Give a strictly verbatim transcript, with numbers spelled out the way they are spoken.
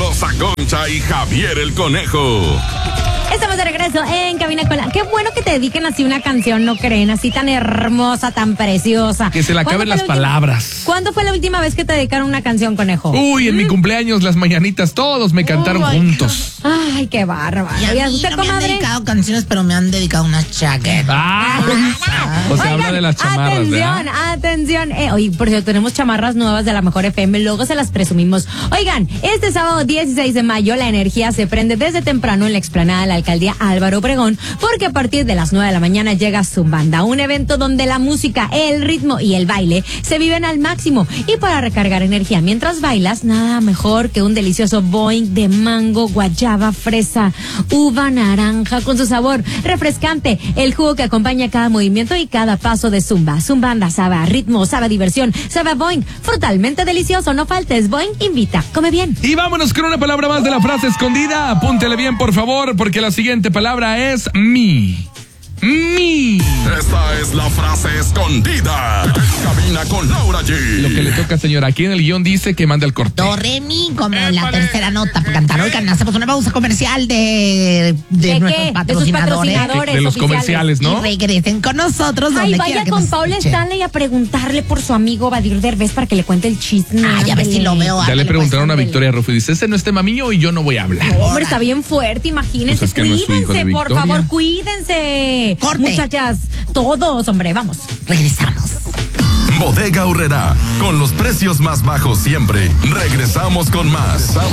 Rosa Concha y Javier el Conejo. Estamos de regreso en Cabina con la... Qué bueno que te dediquen así una canción, ¿no creen? Así tan hermosa, tan preciosa. Que se le acaben las palabras. ¿Cuándo fue la última vez que te dedicaron una canción, Conejo? Uy, en ¿Mm? mi cumpleaños, las mañanitas, todos me cantaron Uy, juntos. Ay, qué bárbaro. Y a mí ¿Usted, no me han comadre? dedicado canciones, pero me han dedicado unas chaquetas. Ah, o sea, habla de las chamarras, atención, ¿verdad? atención. Eh, oye, por cierto, tenemos chamarras nuevas de la Mejor F M, luego se las presumimos. Oigan, este sábado dieciséis de mayo la energía se prende desde temprano en la explanada de la alcaldía Álvaro Obregón, porque a partir de las nueve de la mañana llega Zumbanda, un evento donde la música, el ritmo y el baile se viven al máximo. Y para recargar energía mientras bailas, nada mejor que un delicioso boing de mango, guayaba, fresa, uva, naranja, con su sabor refrescante, el jugo que acompaña cada movimiento y cada paso de Zumba. Zumbanda sabe a ritmo, sabe a diversión, sabe a boing, frutalmente delicioso. No faltes, boing invita, come bien. Y vámonos con una palabra más de la frase escondida. Apúntele bien, por favor, porque la siguiente palabra es mi. Mi. Esta es la frase escondida. En Cabina con Laura G. Lo que le toca, señora, aquí en el guión dice que manda el corte. Do, re, mi, como la tercera nota para cantar. Oigan, hacemos una pausa comercial de, de, ¿De nuestros qué? patrocinadores. De sus patrocinadores De, de los oficiales. comerciales, ¿no? Y regresen con nosotros. Ay, donde vaya quiera que con nos Paula escuchen. Stanley a preguntarle por su amigo Badir Derbez para que le cuente el chisme. Ay, a ver si lo veo. Ya le ándale, preguntaron pues, a Victoria Rufo y dice, ese no es tema mío y yo no voy a hablar. Hombre, está bien fuerte, imagínense. Pues es que no es su hijo de Cuídense, por Victoria. favor, cuídense. Corte. Muchachas, todos, hombre, vamos. Regresamos. Bodega Aurrerá, con los precios más bajos siempre. Regresamos con más.